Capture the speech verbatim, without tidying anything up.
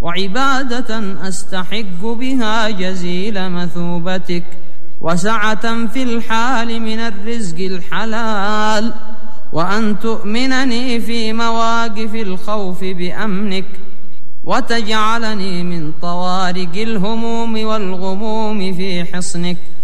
وعبادة أستحق بها جزيل مثوبتك، وسعة في الحال من الرزق الحلال، وأن تؤمنني في مواقف الخوف بأمنك، وتجعلني من طوارق الهموم والغموم في حصنك،